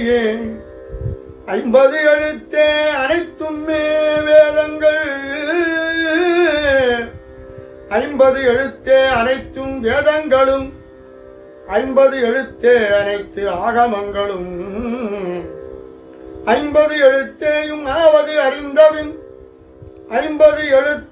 50 எழுத்தே அனைத்துமே வேதங்கள் 50 எழுத்தே அனைத்தும் வேதங்களும் 50 எழுத்தே அனைத்து ஆகமங்களும் 50 எழுத்தேயும் ஆவது அறிந்தபின் 50 எழுத்து